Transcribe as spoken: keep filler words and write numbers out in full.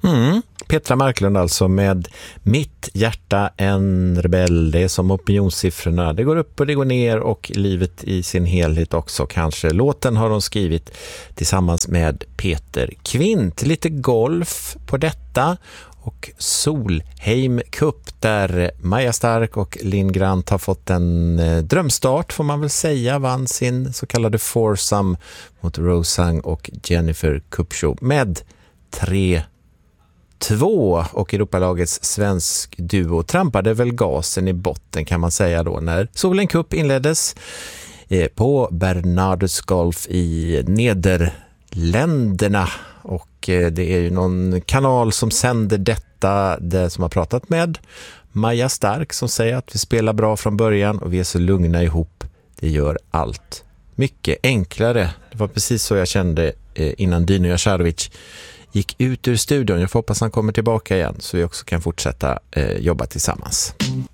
Mm. Petra Marklund alltså med Mitt hjärta en rebell. Det är som opinionssiffrorna. Det går upp och det går ner, och livet i sin helhet också kanske. Låten har de skrivit tillsammans med Peter Kvint. Lite golf på detta. Och Solheim Cup där Maja Stark och Linn Grant har fått en eh, drömstart får man väl säga. Vann sin så kallade foursome mot Rosang och Jennifer Kupcho med tre två, och Europalagets svensk duo trampade väl gasen i botten kan man säga då när Solheim Cup inleddes eh, på Bernardus Golf i Nederländerna. Och eh, det är ju någon kanal som sänder detta, det som har pratat med Maja Stark, som säger att vi spelar bra från början och vi är så lugna ihop. Det gör allt mycket enklare. Det var precis så jag kände eh, innan Dino Jasarovic gick ut ur studion. Jag får hoppas han kommer tillbaka igen så vi också kan fortsätta eh, jobba tillsammans.